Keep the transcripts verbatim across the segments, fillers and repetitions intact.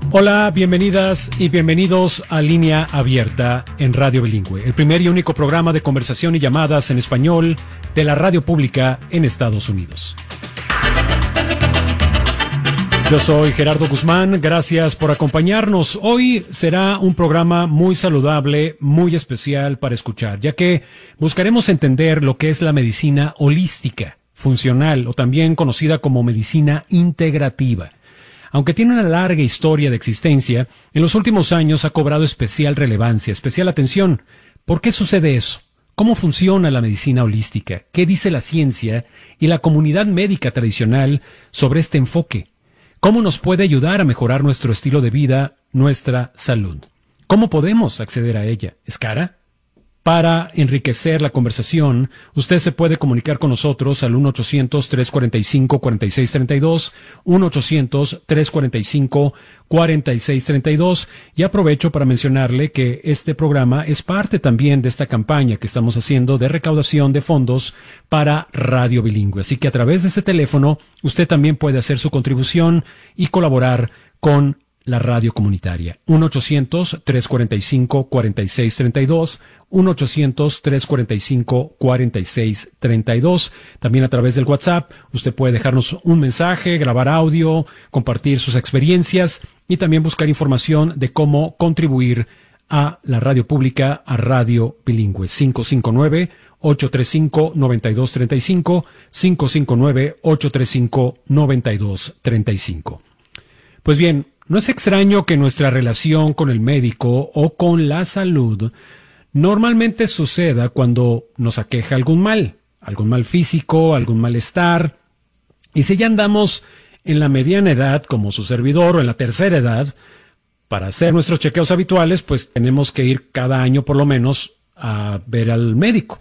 Hola, bienvenidas y bienvenidos a Línea Abierta en Radio Bilingüe, el primer y único programa de conversación y llamadas en español de la radio pública en Estados Unidos. Yo soy Gerardo Guzmán, gracias por acompañarnos. Hoy será un programa muy saludable, muy especial para escuchar, ya que buscaremos entender lo que es la medicina holística, funcional o también conocida como medicina integrativa. Aunque tiene una larga historia de existencia, en los últimos años ha cobrado especial relevancia, especial atención. ¿Por qué sucede eso? ¿Cómo funciona la medicina holística? ¿Qué dice la ciencia y la comunidad médica tradicional sobre este enfoque? ¿Cómo nos puede ayudar a mejorar nuestro estilo de vida, nuestra salud? ¿Cómo podemos acceder a ella? ¿Es cara? Para enriquecer la conversación, usted se puede comunicar con nosotros al uno ochocientos, tres cuatro cinco, cuatro seis tres dos, uno ochocientos, tres cuatro cinco, cuatro seis tres dos, y aprovecho para mencionarle que este programa es parte también de esta campaña que estamos haciendo de recaudación de fondos para Radio Bilingüe. Así que a través de este teléfono, usted también puede hacer su contribución y colaborar con la radio comunitaria. uno ochocientos, tres cuatro cinco, cuatro seis tres dos, uno ochocientos, tres cuatro cinco, cuatro seis tres dos. También a través del WhatsApp, usted puede dejarnos un mensaje, grabar audio, compartir sus experiencias y también buscar información de cómo contribuir a la radio pública, a Radio Bilingüe. cinco cinco nueve, ocho tres cinco, nueve dos tres cinco, cinco cinco nueve, ocho tres cinco, nueve dos tres cinco. Pues bien, no es extraño que nuestra relación con el médico o con la salud normalmente suceda cuando nos aqueja algún mal, algún mal físico, algún malestar. Y si ya andamos en la mediana edad, como su servidor, o en la tercera edad, para hacer nuestros chequeos habituales, pues tenemos que ir cada año por lo menos a ver al médico.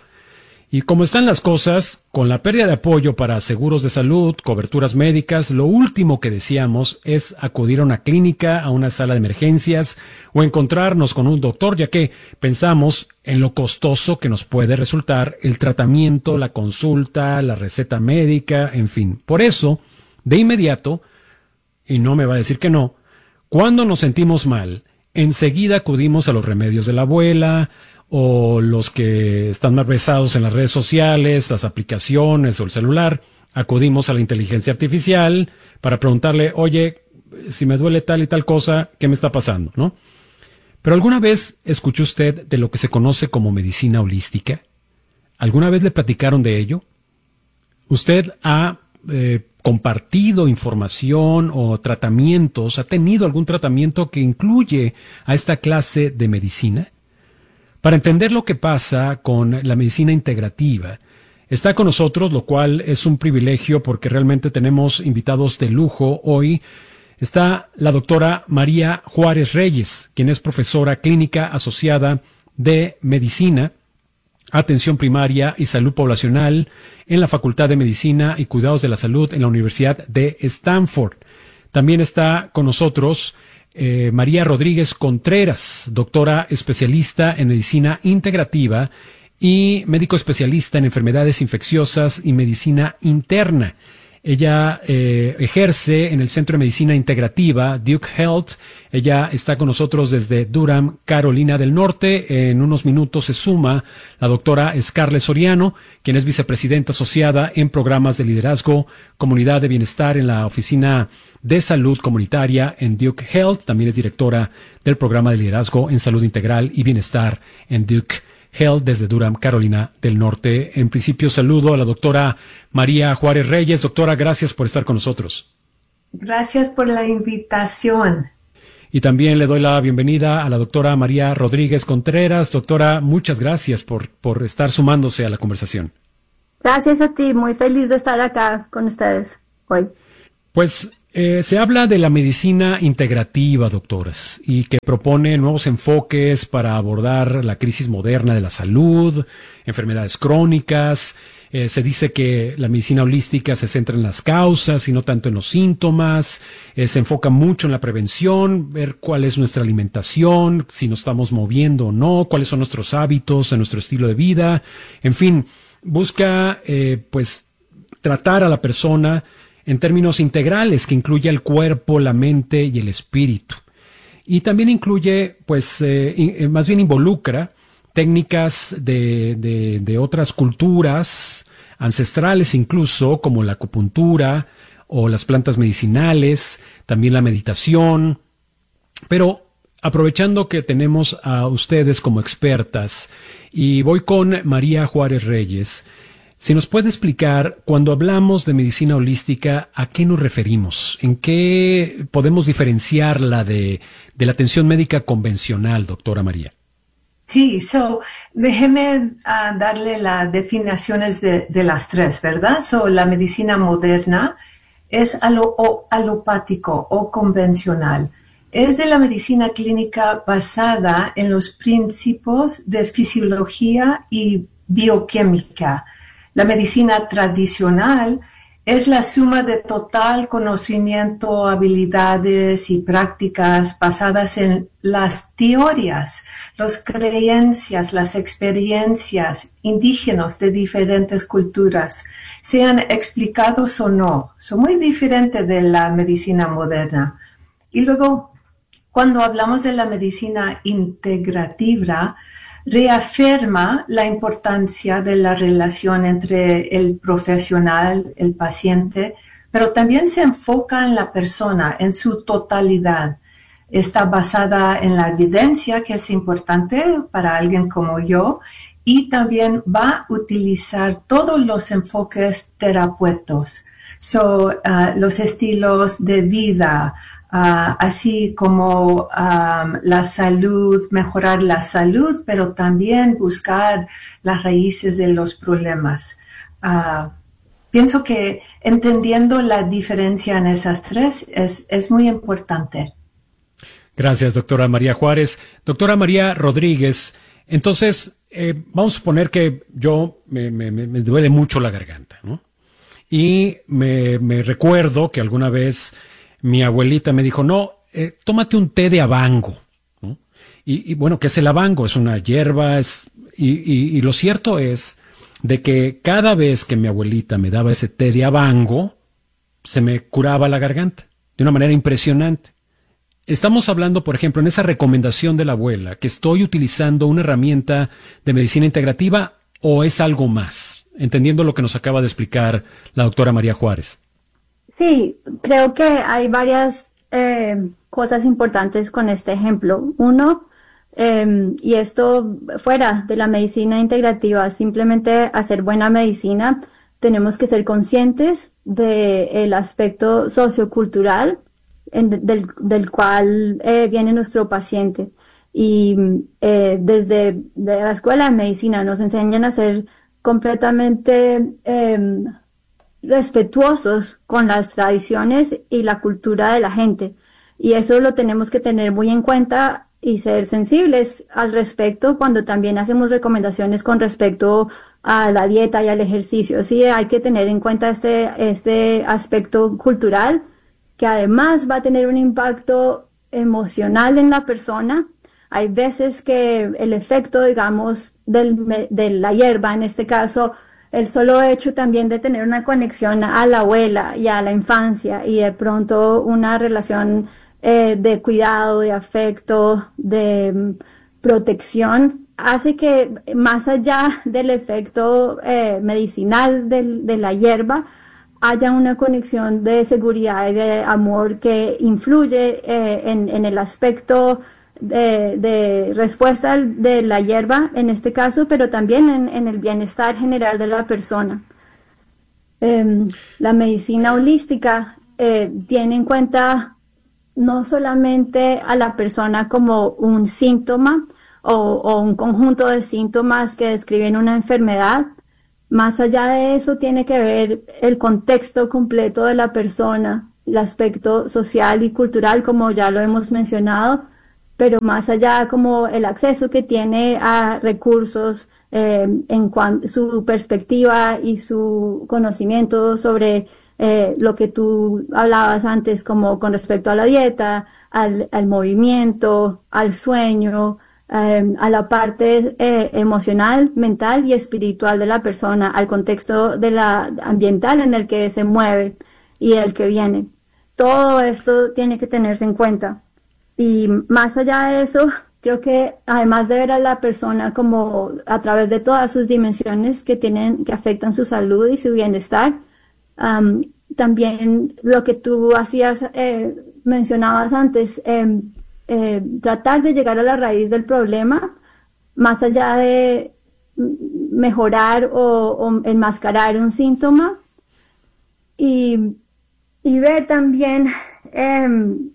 Y como están las cosas, con la pérdida de apoyo para seguros de salud, coberturas médicas, lo último que deseamos es acudir a una clínica, a una sala de emergencias o encontrarnos con un doctor, ya que pensamos en lo costoso que nos puede resultar el tratamiento, la consulta, la receta médica, en fin. Por eso, de inmediato, y no me va a decir que no, cuando nos sentimos mal, enseguida acudimos a los remedios de la abuela, o los que están más besados en las redes sociales, las aplicaciones o el celular, acudimos a la inteligencia artificial para preguntarle, oye, si me duele tal y tal cosa, ¿qué me está pasando?, ¿no? Pero ¿alguna vez escuchó usted de lo que se conoce como medicina holística? ¿Alguna vez le platicaron de ello? ¿Usted ha eh, compartido información o tratamientos, ha tenido algún tratamiento que incluye a esta clase de medicina? Para entender lo que pasa con la medicina integrativa, está con nosotros, lo cual es un privilegio porque realmente tenemos invitados de lujo hoy. Está la doctora María Juárez Reyes, quien es profesora clínica asociada de Medicina, Atención Primaria y Salud Poblacional en la Facultad de Medicina y Cuidados de la Salud en la Universidad de Stanford. También está con nosotros Eh, María Rodríguez Contreras, doctora especialista en medicina integrativa y médico especialista en enfermedades infecciosas y medicina interna. Ella eh, ejerce en el Centro de Medicina Integrativa, Duke Health. Ella está con nosotros desde Durham, Carolina del Norte. En unos minutos se suma la doctora Scarlett Soriano, quien es vicepresidenta asociada en programas de liderazgo, comunidad de bienestar en la Oficina de Salud Comunitaria en Duke Health. También es directora del programa de liderazgo en salud integral y bienestar en Duke Health desde Durham, Carolina del Norte. En principio, saludo a la doctora María Juárez Reyes. Doctora, gracias por estar con nosotros. Gracias por la invitación. Y también le doy la bienvenida a la doctora María Rodríguez Contreras. Doctora, muchas gracias por, por estar sumándose a la conversación. Gracias a ti, muy feliz de estar acá con ustedes hoy. Pues eh, se habla de la medicina integrativa, doctoras, y que propone nuevos enfoques para abordar la crisis moderna de la salud, enfermedades crónicas. Eh, se dice que la medicina holística se centra en las causas y no tanto en los síntomas. Eh, se enfoca mucho en la prevención, ver cuál es nuestra alimentación, si nos estamos moviendo o no, cuáles son nuestros hábitos, nuestro estilo de vida. En fin, busca eh, pues tratar a la persona en términos integrales, que incluya el cuerpo, la mente y el espíritu. y también incluye, pues, eh, in, más bien involucra técnicas de, de, de otras culturas ancestrales incluso, como la acupuntura o las plantas medicinales, también la meditación. Pero aprovechando que tenemos a ustedes como expertas, y voy con María Juárez Reyes, si nos puede explicar, cuando hablamos de medicina holística, ¿a qué nos referimos? ¿En qué podemos diferenciarla de, de la atención médica convencional, doctora María? Sí, so, déjeme uh, darle las definiciones de, de las tres, ¿verdad? So, la medicina moderna es alo, o, alopático o convencional. Es de la medicina clínica basada en los principios de fisiología y bioquímica. La medicina tradicional es la suma de total conocimiento, habilidades y prácticas basadas en las teorías, las creencias, las experiencias indígenas de diferentes culturas, sean explicados o no. Son muy diferentes de la medicina moderna. Y luego, cuando hablamos de la medicina integrativa, reafirma la importancia de la relación entre el profesional, el paciente, pero también se enfoca en la persona, en su totalidad. Está basada en la evidencia, que es importante para alguien como yo, y también va a utilizar todos los enfoques terapéuticos, so, uh, los estilos de vida, Uh, así como um, la salud, mejorar la salud, pero también buscar las raíces de los problemas. Uh, pienso que entendiendo la diferencia en esas tres es, es muy importante. Gracias, doctora María Juárez. Doctora María Rodríguez, entonces, eh, vamos a suponer que yo me, me, me duele mucho la garganta, ¿no? Y me, me recuerdo que alguna vez mi abuelita me dijo, no, eh, tómate un té de abango, ¿no? Y, y bueno, ¿qué es el abango? Es una hierba, es, y, y, y lo cierto es de que cada vez que mi abuelita me daba ese té de abango, se me curaba la garganta de una manera impresionante. Estamos hablando, por ejemplo, en esa recomendación de la abuela, que estoy utilizando una herramienta de medicina integrativa, ¿o es algo más? Entendiendo lo que nos acaba de explicar la doctora María Juárez. Sí, creo que hay varias eh, cosas importantes con este ejemplo. Uno, eh, y esto fuera de la medicina integrativa, simplemente hacer buena medicina, tenemos que ser conscientes del aspecto sociocultural en, del, del cual eh, viene nuestro paciente. Y eh, desde de la escuela de medicina nos enseñan a ser completamente eh, respetuosos con las tradiciones y la cultura de la gente, y eso lo tenemos que tener muy en cuenta y ser sensibles al respecto cuando también hacemos recomendaciones con respecto a la dieta y al ejercicio. Sí, hay que tener en cuenta este, este aspecto cultural, que además va a tener un impacto emocional en la persona. Hay veces que el efecto, digamos, del, de la hierba, en este caso, el solo hecho también de tener una conexión a la abuela y a la infancia, y de pronto una relación eh, de cuidado, de afecto, de um, protección, hace que más allá del efecto eh, medicinal del, de la hierba, haya una conexión de seguridad y de amor que influye eh, en, en el aspecto De, de respuesta de la hierba en este caso, pero también en, en el bienestar general de la persona. Eh, la medicina holística eh, tiene en cuenta no solamente a la persona como un síntoma o, o un conjunto de síntomas que describen una enfermedad. Más allá de eso tiene que ver el contexto completo de la persona, el aspecto social y cultural, como ya lo hemos mencionado, pero más allá como el acceso que tiene a recursos, eh, en cuanto su perspectiva y su conocimiento sobre eh, lo que tú hablabas antes, como con respecto a la dieta, al, al movimiento, al sueño, eh, a la parte eh, emocional, mental y espiritual de la persona, al contexto de la ambiental en el que se mueve y el que viene. Todo esto tiene que tenerse en cuenta. y más allá de eso, creo que además de ver a la persona como a través de todas sus dimensiones que tienen, que afectan su salud y su bienestar, um, también lo que tú hacías, eh, mencionabas antes, eh, eh, tratar de llegar a la raíz del problema, más allá de mejorar o, o enmascarar un síntoma, y, y ver también, eh,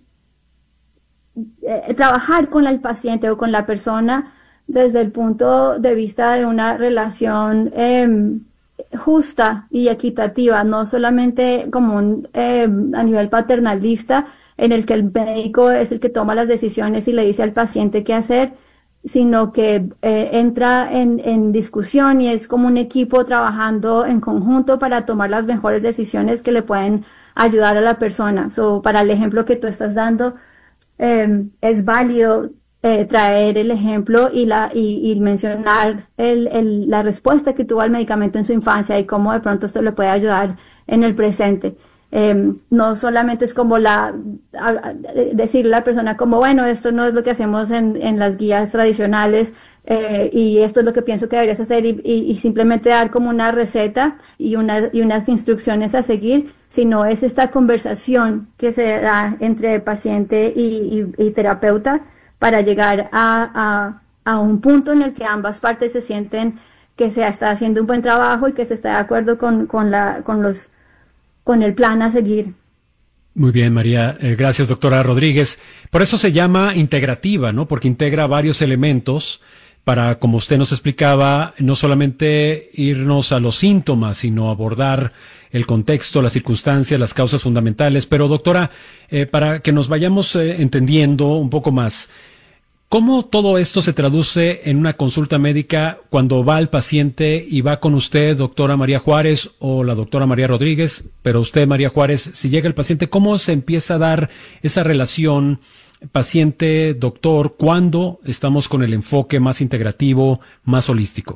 eh, trabajar con el paciente o con la persona desde el punto de vista de una relación eh, justa y equitativa, no solamente como un, eh, a nivel paternalista, en el que el médico es el que toma las decisiones y le dice al paciente qué hacer, sino que eh, entra en, en discusión y es como un equipo trabajando en conjunto para tomar las mejores decisiones que le pueden ayudar a la persona. So, para el ejemplo que tú estás dando, eh, es válido eh, traer el ejemplo y, la, y, y mencionar el, el, la respuesta que tuvo al medicamento en su infancia y cómo de pronto esto le puede ayudar en el presente. Eh, no solamente es como la a, a, decirle a la persona como, bueno, esto no es lo que hacemos en, en las guías tradicionales, eh, y esto es lo que pienso que deberías hacer, y, y, y simplemente dar como una receta y, una, y unas instrucciones a seguir, sino es esta conversación que se da entre paciente y, y, y terapeuta para llegar a, a, a un punto en el que ambas partes se sienten que se está haciendo un buen trabajo y que se está de acuerdo con, con, la, con los con el plan a seguir. Muy bien, María. Eh, gracias, doctora Rodríguez. Por eso se llama integrativa, ¿no? Porque integra varios elementos para, como usted nos explicaba, no solamente irnos a los síntomas, sino abordar el contexto, las circunstancias, las causas fundamentales. Pero, doctora, eh, para que nos vayamos eh, entendiendo un poco más, ¿cómo todo esto se traduce en una consulta médica cuando va el paciente y va con usted, doctora María Juárez, o la doctora María Rodríguez, pero usted, María Juárez, si llega el paciente, ¿cómo se empieza a dar esa relación paciente-doctor cuando estamos con el enfoque más integrativo, más holístico?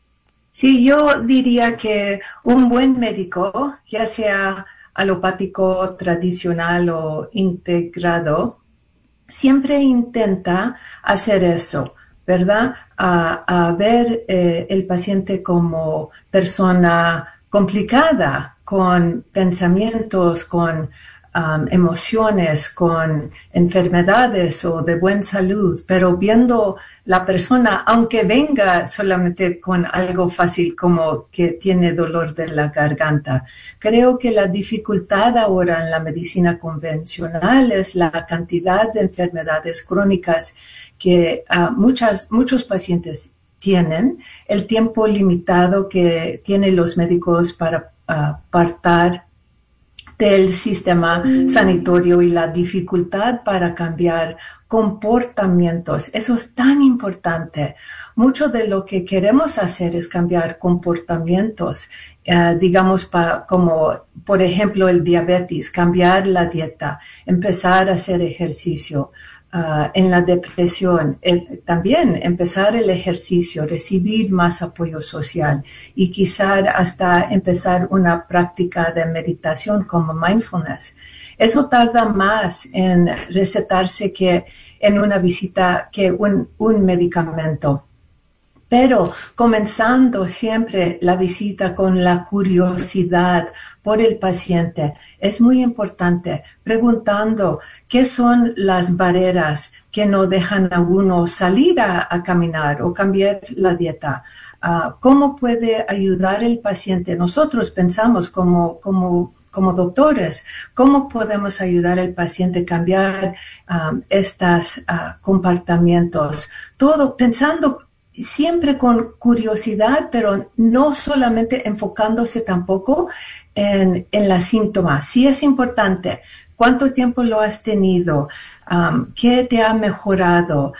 Sí, yo diría que un buen médico, ya sea alopático, tradicional o integrado, siempre intenta hacer eso, ¿verdad? A, a ver eh, el paciente como persona complicada, con pensamientos, con um, emociones, con enfermedades o de buena salud, pero viendo la persona, aunque venga solamente con algo fácil como que tiene dolor de la garganta. Creo que la dificultad ahora en la medicina convencional es la cantidad de enfermedades crónicas que uh, muchas, muchos pacientes tienen, el tiempo limitado que tienen los médicos para uh, apartar del sistema sanitario y la dificultad para cambiar comportamientos. Eso es tan importante. Mucho de lo que queremos hacer es cambiar comportamientos, eh, digamos, pa, como por ejemplo el diabetes, cambiar la dieta, empezar a hacer ejercicio. Uh, en la depresión, eh, también empezar el ejercicio, recibir más apoyo social y quizá hasta empezar una práctica de meditación como mindfulness. Eso tarda más en recetarse que en una visita que un, un medicamento. Pero comenzando siempre la visita con la curiosidad por el paciente, es muy importante, preguntando qué son las barreras que no dejan a uno salir a, a caminar o cambiar la dieta. Uh, ¿Cómo puede ayudar el paciente? Nosotros pensamos como, como, como doctores, ¿cómo podemos ayudar al paciente a cambiar um, estos uh, comportamientos? Todo pensando siempre con curiosidad, pero no solamente enfocándose tampoco en, en la síntoma. Sí es importante. ¿Cuánto tiempo lo has tenido? Um, ¿Qué te ha mejorado?